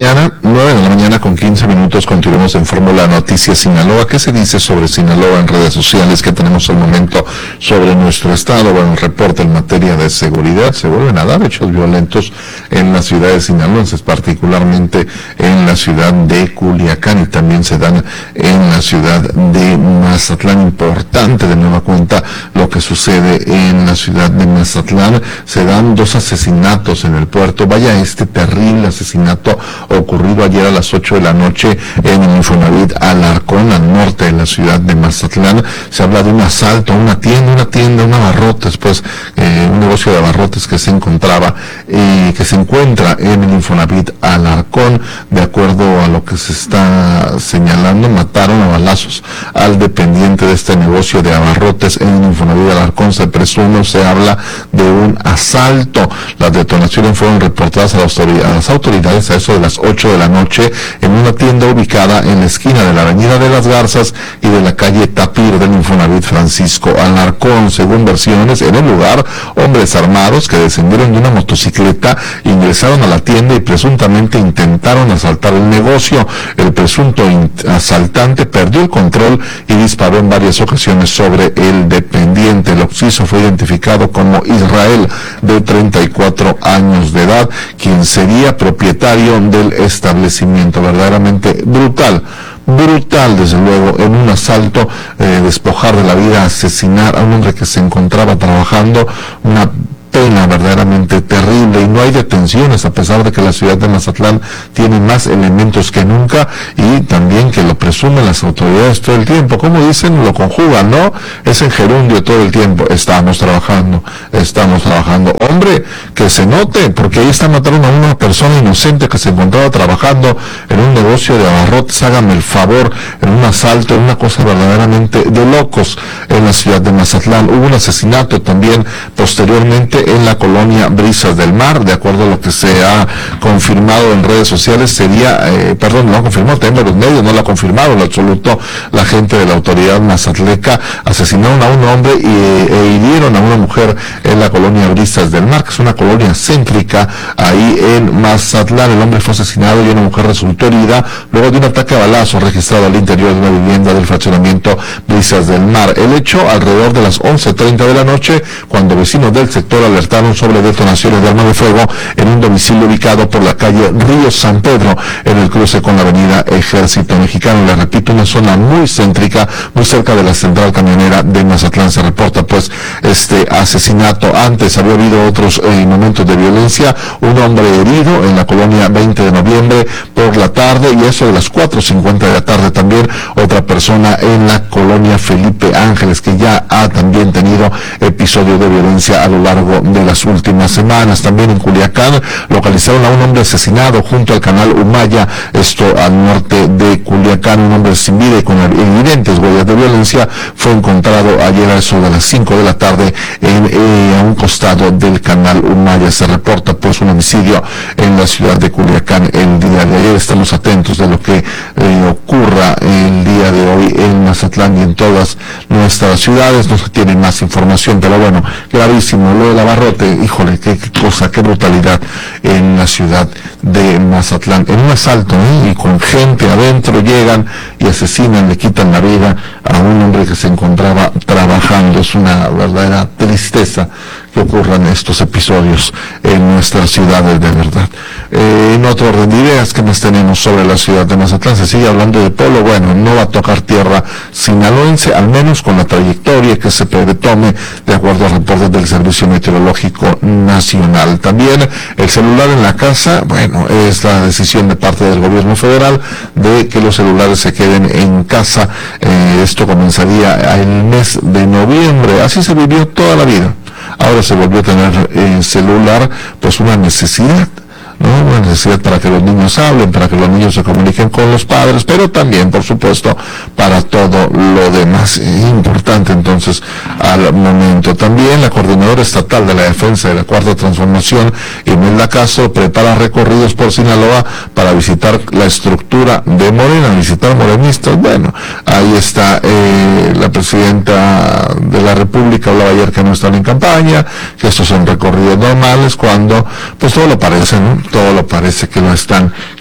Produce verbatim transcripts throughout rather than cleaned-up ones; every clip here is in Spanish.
nueve de la mañana con quince minutos, continuamos en Fórmula Noticias Sinaloa. ¿Qué se dice sobre Sinaloa en redes sociales? ¿Qué tenemos al momento sobre nuestro estado? Bueno, el reporte en materia de seguridad: se vuelven a dar hechos violentos en la ciudad de Sinaloa, particularmente en la ciudad de Culiacán, y también se dan en la ciudad de Mazatlán. Importante de nueva cuenta lo que sucede en la ciudad de Mazatlán. Se dan dos asesinatos en el puerto. Vaya este terrible asesinato ocurrido ayer a las ocho de la noche en el Infonavit Alarcón, al norte de la ciudad de Mazatlán. Se habla de un asalto a una tienda, una tienda, un abarrotes, pues eh, un negocio de abarrotes que se encontraba, eh, que se encuentra en el Infonavit Alarcón. De acuerdo a lo que se está señalando, mataron a balazos al dependiente de este negocio de abarrotes en el Infonavit Alarcón. Se presume, se habla de un asalto. Las detonaciones fueron reportadas a las autoridades, a las autoridades a eso de las ocho de la noche en una tienda ubicada en la esquina de la Avenida de las Garzas y de la calle Tapir del Infonavit Francisco Alarcón. Según versiones, en el lugar, hombres armados que descendieron de una motocicleta ingresaron a la tienda y presuntamente intentaron asaltar el negocio. El presunto asaltante perdió el control y disparó en varias ocasiones sobre el dependiente. El occiso fue identificado como Israel, de treinta y cuatro años de edad, quien sería propietario del establecimiento. Verdaderamente brutal, brutal desde luego, en un asalto, eh, despojar de la vida, asesinar a un hombre que se encontraba trabajando. Una pena verdaderamente terrible, y no hay detenciones a pesar de que la ciudad de Mazatlán tiene más elementos que nunca, y también que lo presumen las autoridades todo el tiempo. Como dicen, lo conjugan, ¿no? Es en gerundio todo el tiempo: estamos trabajando, estamos trabajando. Hombre, que se note, porque ahí está matando a una persona inocente que se encontraba trabajando en un negocio de abarrotes. Hágame el favor, en un asalto, en una cosa verdaderamente de locos en la ciudad de Mazatlán. Hubo un asesinato también posteriormente en la colonia Brisas del Mar. De acuerdo a lo que se ha confirmado en redes sociales, sería, eh, perdón, no lo ha confirmado, también los medios no lo ha confirmado en absoluto la gente de la autoridad mazatleca. Asesinaron a un hombre y, e hirieron a una mujer en la colonia Brisas del Mar, que es una colonia céntrica ahí en Mazatlán. El hombre fue asesinado y una mujer resultó herida luego de un ataque a balazo registrado al interior de una vivienda del fraccionamiento Brisas del Mar. El hecho alrededor de las once treinta de la noche, cuando vecinos del sector alertaron sobre detonaciones de arma de fuego en un domicilio ubicado por la calle Río San Pedro, en el cruce con la avenida Ejército Mexicano. Les repito, una zona muy céntrica, muy cerca de la central camionera de Mazatlán. Se reporta pues este asesinato. Antes había habido otros eh, momentos de violencia: un hombre herido en la colonia veinte de noviembre por la tarde, y eso de las cuatro cincuenta de la tarde también otra persona en la colonia Felipe Ángeles, que ya ha también tenido episodios de violencia a lo largo de las últimas semanas. También en Culiacán localizaron a un hombre asesinado junto al canal Humaya, esto al norte de Culiacán. Un hombre sin vida y con evidentes huellas de violencia fue encontrado ayer a eso de las cinco de la tarde en, eh, a un costado del canal Humaya. Se reporta pues un homicidio en la ciudad de Culiacán el día de ayer. Estamos atentos de lo que eh, ocurra el día de hoy en Mazatlán y en todas nuestras ciudades. No se tiene más información, pero bueno, gravísimo lo del abarrote. Híjole, qué, qué cosa, qué brutalidad en la ciudad de Mazatlán. En un asalto, ¿eh? Y con gente adentro, llegan y asesinan, le quitan la vida a un hombre que se encontraba trabajando. Es una verdadera tristeza que ocurran estos episodios en nuestras ciudades, de verdad. Eh, en otro orden de ideas, ¿qué más tenemos sobre la ciudad de Mazatlán? Se sigue hablando de polo. Bueno, no va a tocar tierra sinaloense, al menos con la trayectoria que se pretome, de acuerdo a reportes del Servicio Meteorológico Nacional. También el celular en la casa, bueno, es la decisión de parte del gobierno federal de que los celulares se queden en casa. Eh, esto comenzaría el mes de noviembre. Así se vivió toda la vida. Ahora se volvió a tener eh, celular, pues una necesidad, ¿no? Una necesidad para que los niños hablen, para que los niños se comuniquen con los padres, pero también, por supuesto, para todo lo demás. Es importante entonces al momento. También la Coordinadora Estatal de la Defensa de la Cuarta Transformación, Imelda Castro, prepara recorridos por Sinaloa para visitar la estructura de Morena, visitar morenistas. Bueno, ahí está eh, la presidenta de la República, hablaba ayer que no están en campaña, que estos son recorridos normales, cuando pues todo lo parece, ¿no? Todo lo parece que lo están, que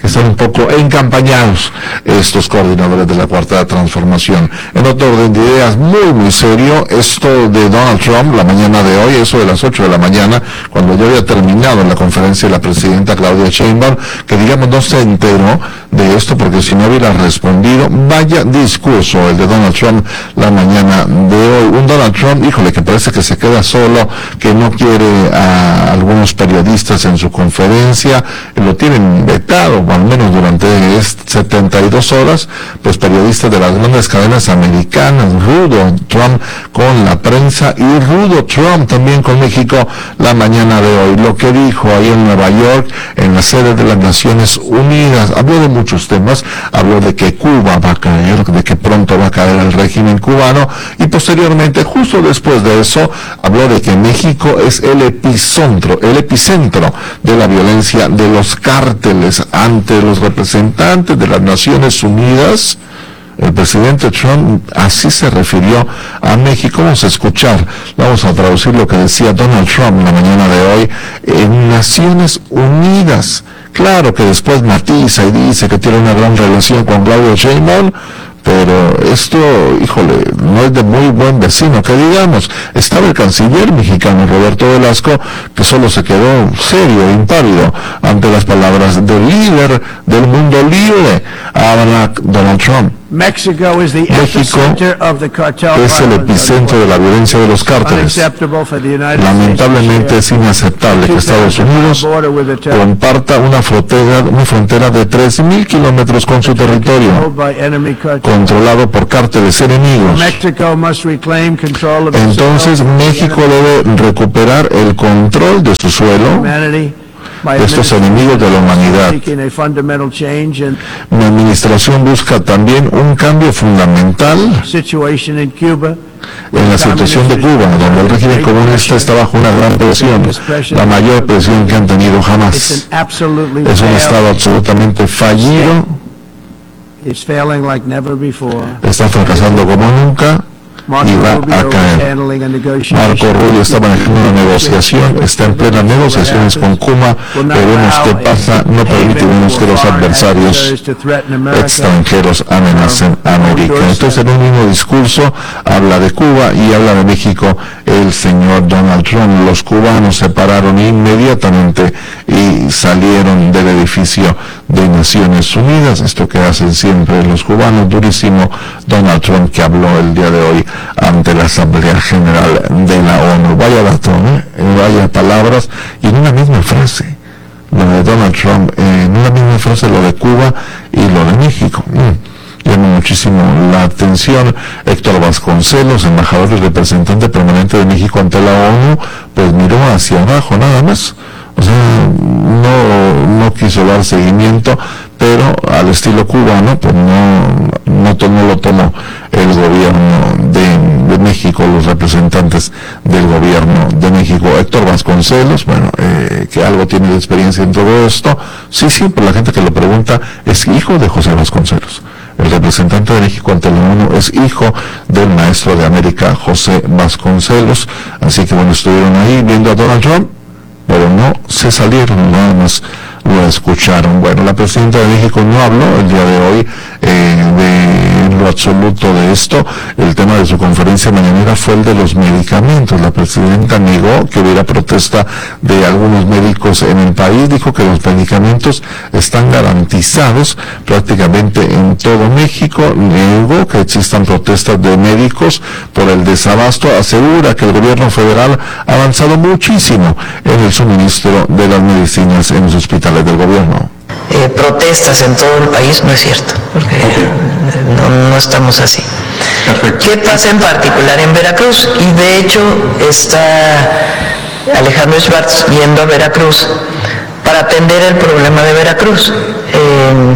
están un poco encampañados estos coordinadores de la Cuarta Transformación. En otro orden de ideas, muy muy serio, esto de Donald Trump, la mañana de hoy, eso de las ocho de la mañana, cuando ya había terminado en la conferencia de la presidenta Claudia Sheinbaum, que digamos no se enteró de esto, porque si no hubiera respondido, vaya discurso el de Donald Trump la mañana de hoy. Un Donald Trump, híjole, que parece que se queda solo, que no quiere a algunos periodistas en su conferencia, lo tienen vetado, al menos durante setenta y dos horas, pues periodistas de las grandes cadenas americanas, rudo Trump con la prensa y rudo Trump también con México la mañana de hoy. Lo que dijo ahí en Nueva York, en la sede de las Naciones Unidas, habló de muchos temas, habló de que Cuba va a caer, de que pronto va a caer el régimen cubano, y posteriormente, justo después de eso, habló de que México es el epicentro, el epicentro de la violencia de los cárteles. Ante los representantes de las Naciones Unidas, el presidente Trump así se refirió a México. Vamos a escuchar, vamos a traducir lo que decía Donald Trump la mañana de hoy en Naciones Unidas. Claro que después matiza y dice que tiene una gran relación con Claudia Sheinbaum, pero esto, híjole, no es de muy buen vecino, que digamos. Estaba el canciller mexicano Roberto Velasco, que solo se quedó serio e impávido ante las palabras del líder del mundo libre, habla Donald Trump. México es el epicentro de la violencia de los cárteles. Lamentablemente es inaceptable que Estados Unidos comparta una frontera, una frontera de tres mil kilómetros con su territorio, controlado por cárteles enemigos. Entonces México debe recuperar el control de su suelo, estos enemigos de la humanidad. Mi administración busca también un cambio fundamental en la situación de Cuba, donde el régimen comunista está bajo una gran presión, la mayor presión que han tenido jamás. Es un estado absolutamente fallido, está fracasando como nunca y va a caer. Marco Rubio está manejando una negociación, está en plena negociaciones con Cuba. Veremos qué pasa. No permitiremos que los adversarios extranjeros amenacen a América. Entonces, en un mismo discurso habla de Cuba y habla de México el señor Donald Trump. Los cubanos se pararon inmediatamente y salieron del edificio de Naciones Unidas. Esto que hacen siempre los cubanos. Durísimo Donald Trump, que habló el día de hoy ante la Asamblea General de la ONU. Vaya dato, ¿eh? Vaya palabras, y en una misma frase, lo de Donald Trump, eh, en una misma frase lo de Cuba y lo de México. Mm. Llama muchísimo la atención. Héctor Vasconcelos, embajador y representante permanente de México ante la ONU, pues miró hacia abajo nada más. O sea, no, no quiso dar seguimiento, pero al estilo cubano, pues no, no, no lo tomó el gobierno de, de México, los representantes del gobierno de México. Héctor Vasconcelos, bueno, eh, que algo tiene de experiencia en todo esto. Sí, sí, pero la gente que lo pregunta es hijo de José Vasconcelos. El representante de México ante la ONU es hijo del maestro de América, José Vasconcelos. Así que bueno, estuvieron ahí viendo a Donald Trump, pero no se salieron, nada más lo escucharon. Bueno, la presidenta de México no habló el día de hoy eh, de lo absoluto de esto. El tema de su conferencia mañanera fue el de los medicamentos. La presidenta negó que hubiera protesta de algunos médicos en el país. Dijo que los medicamentos están garantizados prácticamente en todo México. Negó que existan protestas de médicos por el desabasto. Asegura que el gobierno federal ha avanzado muchísimo en el suministro de las medicinas en los hospitales del gobierno. Eh, protestas en todo el país, no es cierto, porque no, no estamos así. Perfecto. ¿Qué pasa en particular en Veracruz? Y de hecho está Alejandro Schwartz yendo a Veracruz para atender el problema de Veracruz. Eh,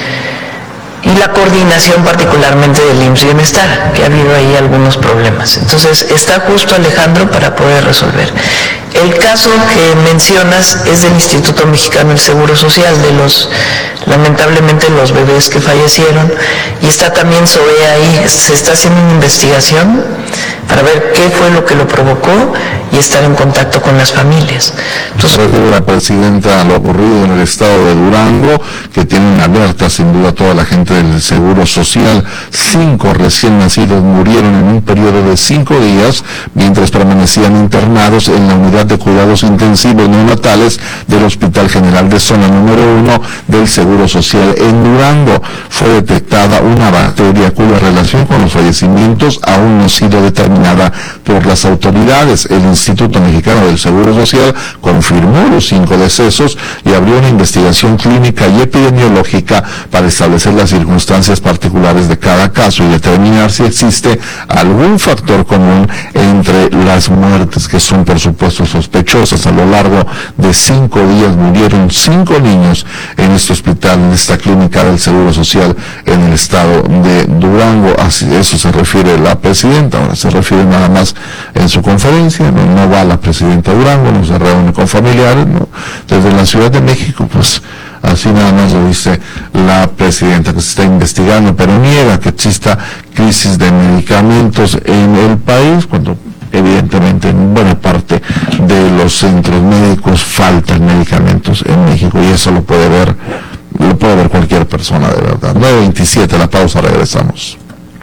y la coordinación particularmente del I M S S Bienestar, que ha habido ahí algunos problemas. Entonces está justo Alejandro para poder resolver. El caso que mencionas es del Instituto Mexicano del Seguro Social, de los, lamentablemente, los bebés que fallecieron, y está también S O E ahí. Se está haciendo una investigación para ver qué fue lo que lo provocó y estar en contacto con las familias. Entonces, la presidenta a lo ocurrido en el estado de Durango, que tienen alerta sin duda toda la gente del Seguro Social. Cinco recién nacidos murieron en un periodo de cinco días mientras permanecían internados en la unidad de cuidados intensivos neonatales del Hospital General de Zona número uno del Seguro Social en Durango. Fue detectada una bacteria cuya relación con los fallecimientos aún no ha sido determinada por las autoridades. El Instituto Mexicano del Seguro Social confirmó los cinco decesos y abrió una investigación clínica y epidemiológica para establecer las circunstancias particulares de cada caso y determinar si existe algún factor común entre las muertes, que son por supuesto sospechosas. A lo largo de cinco días murieron cinco niños en este hospital, en esta clínica del Seguro Social en el estado de Durango. Así, eso se refiere la presidenta. Ahora se refiere nada más en su conferencia, no, no va la presidenta a Durango, no se reúne con familiares, ¿no? Desde la Ciudad de México, pues así nada más lo dice la presidenta, que se está investigando, pero niega que exista crisis de medicamentos en el país, cuando evidentemente en buena parte de los centros médicos faltan medicamentos en México, y eso lo puede ver, lo puede ver cualquier persona, de verdad. nueve veintisiete, la pausa, regresamos.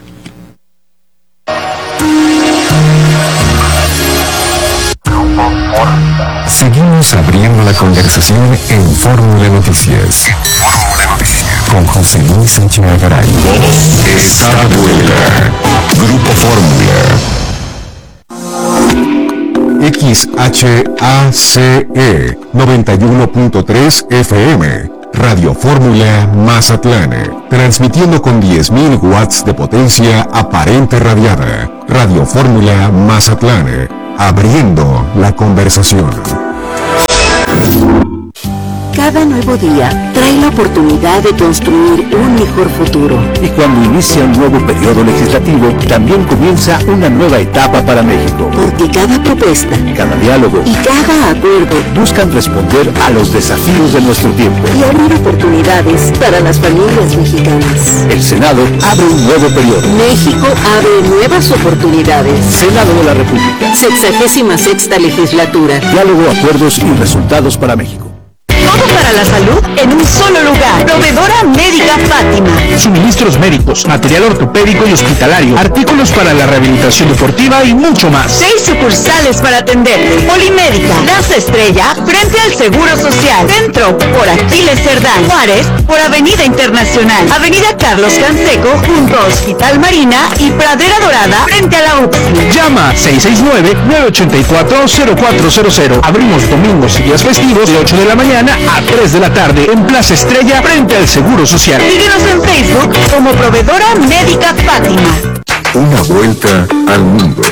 Seguimos abriendo la conversación en Fórmula Noticias. Con José Luis Sánchez Garay. Esta vuelta. Grupo Fórmula. X H A C E noventa y uno punto tres F M. Radio Fórmula Mazatlán. Transmitiendo con diez mil watts de potencia aparente radiada. Radio Fórmula Mazatlán. Abriendo la conversación. Cada nuevo día trae la oportunidad de construir un mejor futuro. Y cuando inicia un nuevo periodo legislativo, también comienza una nueva etapa para México. Porque cada propuesta, cada diálogo y cada acuerdo buscan responder a los desafíos de nuestro tiempo y abrir oportunidades para las familias mexicanas. El Senado abre un nuevo periodo. México abre nuevas oportunidades. Senado de la República. Sexagésima sexta legislatura. Diálogo, acuerdos y resultados para México. Todo para la salud en un solo lugar. Proveedora Médica Fátima. Suministros médicos, material ortopédico y hospitalario, artículos para la rehabilitación deportiva y mucho más. Seis sucursales para atenderte. Polimédica, Plaza Estrella, frente al Seguro Social. Centro, por Aquiles Cerdán. Juárez, por Avenida Internacional. Avenida Carlos Canseco, junto a Hospital Marina y Pradera Dorada, frente a la U P S I. Llama seis seis nueve, nueve ocho cuatro, cero cuatro cero cero. Abrimos domingos y días festivos de ocho de la mañana a tres de la tarde en Plaza Estrella, frente al Seguro Social. Síguenos en Facebook como Proveedora Médica Fátima. Una vuelta al mundo.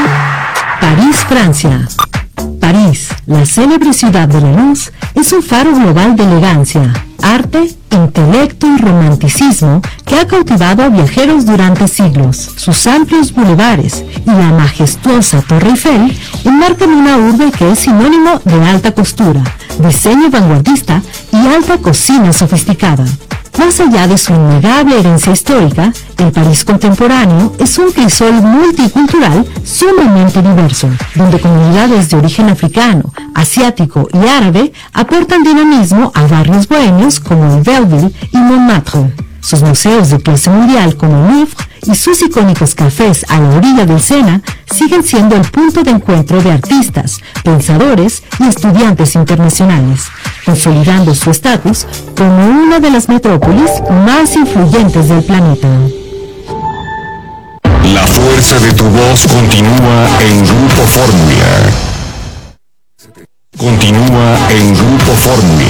París, Francia. París, la célebre ciudad de la luz, es un faro global de elegancia, arte, intelecto y romanticismo que ha cautivado a viajeros durante siglos. Sus amplios bulevares y la majestuosa Torre Eiffel enmarcan una urbe que es sinónimo de alta costura, diseño vanguardista y alta cocina sofisticada. Más allá de su innegable herencia histórica, el París contemporáneo es un crisol multicultural sumamente diverso, donde comunidades de origen africano, asiático y árabe aportan dinamismo a barrios bohemios como el Belleville y Montmartre. Sus museos de clase mundial como el Louvre y sus icónicos cafés a la orilla del Sena siguen siendo el punto de encuentro de artistas, pensadores y estudiantes internacionales, consolidando su estatus como una de las metrópolis más influyentes del planeta. La fuerza de tu voz continúa en Grupo Fórmula. Continúa en Grupo Fórmula.